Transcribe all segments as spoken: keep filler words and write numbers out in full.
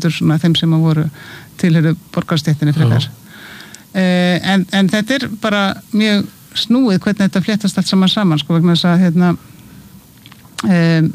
heldur svona þeim sem að voru tilheyru borgarstéttinni frekar. Uh, en, en þetta er bara mjög snúið hvernig þetta fléttast allt saman saman, sko, vegna þess að hérna um,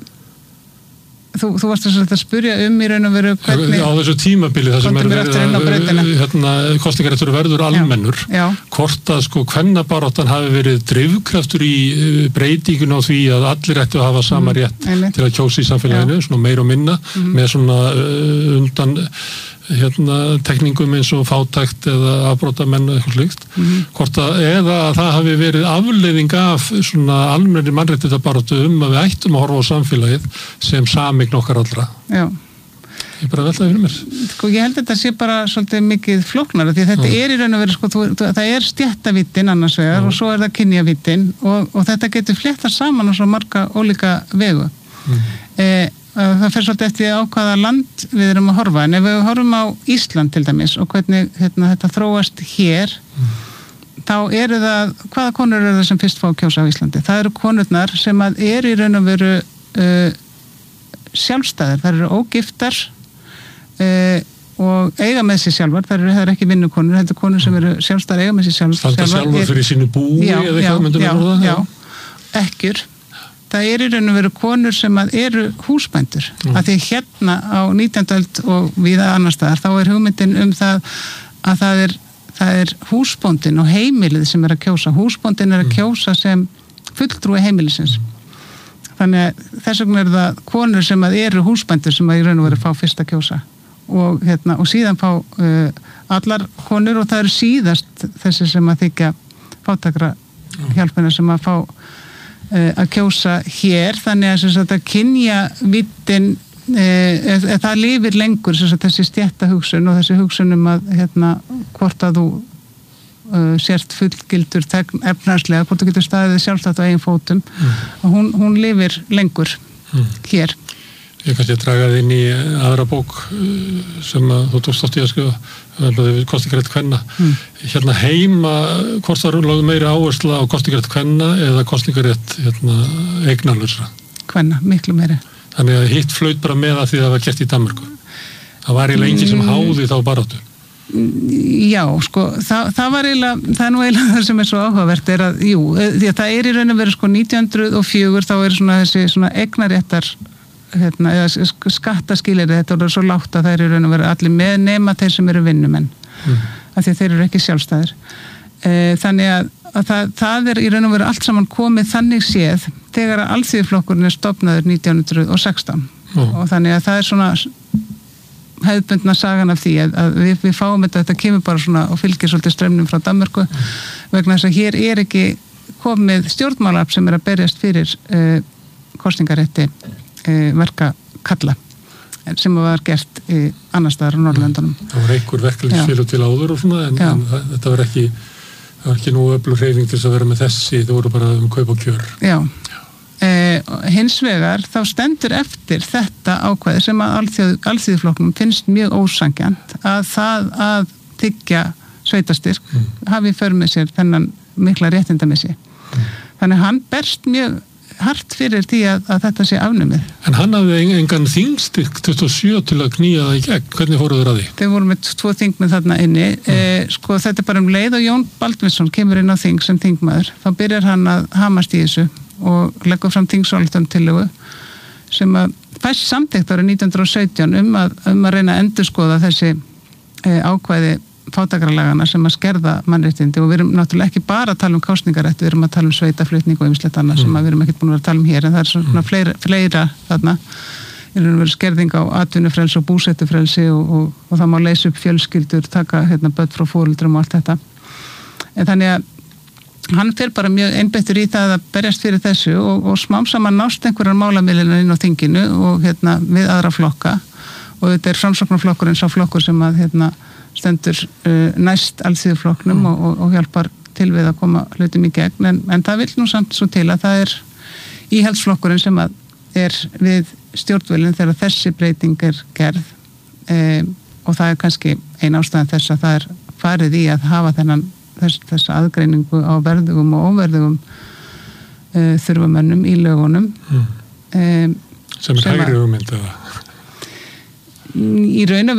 Þú, þú varst að spyrja um í raun og veru hvernig... Á þessu tímabili það sem er verið að hérna, kosningaréttur verður almennur, já, já. Hvort að sko kvennabaráttan hafi verið drifkraftur í breytingun á því að allir ættu að hafa sama rétt mm, til að kjósa í samfélaginu, já. Svona meir og minna, mm. með svona uh, undan hérna tekningum eins og fátækt eða afbrotamenn eða eitthvað slíkt, mm. hvort að eða að það hafi verið afleiðing af svona almennri mannréttindabaráttu um að við ættum að horfa á samfélagið sem sameign okkar allra. Já. Ég bara veltaði fyrir mér. Sko ég held að þetta sé bara svolítið mikið flóknara því þetta Já. Er í raun og veru sko, þú, það er stéttavítin annars vegar Já. Og svo er það kynjavítin og, og þetta getur fléttað saman á svo marga ólíka vegu. Mm. Eh, Það fer svolítið eftir á hvaða land við erum að horfa, en ef við horfum á Ísland til dæmis og hvernig hérna, þetta þróast hér, mm. þá eru það, hvaða konur eru það sem fyrst fá að kjósa á Íslandi? Það eru konurnar sem að eru í raun og veru uh, sjálfstæðar, það eru ógiftar uh, og eiga með sér sjálfar, það eru, það eru ekki vinnukonur, það eru konur sem eru sjálfstæðar, eiga með sér sjálf, sjálfar. Standa sjálfar fyrir sínu búi já, eða eitthvað myndum við orða það? Já, já, ekkjur. Það er í raun og veru konur sem að eru húsbændur. Mm. Af því hérna á nítjándu öld og víða annar staðar, þá er hugmyndin um það að það er, það er húsbóndin og heimilið sem er að kjósa. Húsbóndin er að kjósa sem fulltrúi heimilisins. Þannig að þess vegna er það konur sem að eru húsbændur sem að í raun og veru fá fyrst að kjósa. Og, hérna, og síðan fá uh, allar konur og það eru síðast þessi sem að þykja fátakra hjálpina sem að fá að kjósa hér, þannig að, að, að kynja vittin e, það lifir lengur að, þessi stéttahugsun og þessi hugsun um að hérna, hvort að þú uh, sért fullgildur efnahagslega, hvort þú getur staðið sjálfstætt á eigin fótum mm. og hún, hún lifir lengur mm. hér. Ég kannski að draga það inn í aðra bók sem að þú tókst átt í að skrifa kosningarétt kvenna. Mm. Hérna heima, hvort það lögðu meiri áhersla á kosningarétt kvenna eða kosningarétt hérna, eignalausra? Kvenna, miklu meiri. Þannig að hitt flaut bara með að því það var gert í Danmörku. Það var eiginlega engi sem háði þá baráttu. Já, sko, það, það var eiginlega, það er nú eiginlega það sem er svo áhugavert er að, jú, því að það er í raun og veru sko nítján hundruð og fjögur þá er svona þessi svona eignaréttar Hérna, eða skattaskilirði, þetta voru svo lágt að það eru raun og veru allir með nema þeir sem eru vinnumenn mm. af því að þeir eru ekki sjálfstæðir e, þannig að, að það, það er í raun og veru allt saman komið þannig séð þegar að Alþýðuflokkurinn er stofnaður nítján hundruð og sextán mm. og þannig að það er svona hefðbundna sagan af því að, að við, við fáum þetta, þetta kemur bara svona og fylgir svolítið straumnum frá Danmörku mm. vegna þess að hér er ekki komið stjórnmálaafl sem er að berjast fyrir uh, kosningarétti verka kalla sem var gert í annar staðar á Norðurlöndunum. Það var einhver verkefnisfélag til áður og svona en, en þetta var ekki það var ekki nú öflug hreyfing til að vera með þessi, það voru bara um kaup og kjör. Já. Já. Eh, hins vegar þá stendur eftir þetta ákvæði sem að alþjóð, alþýðuflokknum finnst mjög ósangjant að það að tyggja sveitastyrk mm. hafi för með sér þennan mikla réttindamissi. Mm. Þannig hann berst mjög hart fyrir því að, að þetta sé afnumið. En hann hafði engan þingstyrk tuttugu og sjö til að knýja það í gegn. Hvernig fóruð þeir að því? Þeir voru með tvo þingmenn þarna inni. Mm. Eh, sko þetta er bara um leið og Jón Baldvinsson kemur inn á þing sem þingmaður. Þá byrjar hann að hamast í þessu og leggur fram þingsályktunartillögu sem að fæst samþykkt árið nítján hundruð og sautján um að, um að reyna að endurskoða þessi eh, ákvæði fátækralagana sem að skerða mannréttindi og við erum náttúrulega ekki bara að tala um kosningarétt, við erum að tala um sveitaflutning og ýmislegt annað mm. sem að við erum ekkert búin að vera að tala um hér en það er svona mm. fleira, fleira þarna við erum verið skerðing á atvinnufrelsi og búsetufrelsi og, og, og það má leysa upp fjölskyldur, taka hérna börn frá foreldrum og allt þetta en þannig að hann fer bara mjög einbeittur í það að berjast fyrir þessu og, og smám saman nást einhverjar málamiðlunar inn á þinginu og hérna við aðra flokka og þetta er Framsóknarflokkurinn sá flokkur sem að hérna stendur uh, næst alþýðuflokknum mm. og, og, og hjálpar til við að koma hlutum í gegn en, en það vil nú samt svo til að það er íhaldsflokkurinn sem að er við stjórnvölinn þegar þessi breyting er gerð um, og það er kannski ein ástæðan þess að það er farið í að hafa þennan þess, þessa aðgreiningu á verðugum og óverðugum uh, þurfamönnum í lögunum mm. um, sem er hægri hugmynd eða? Í raun og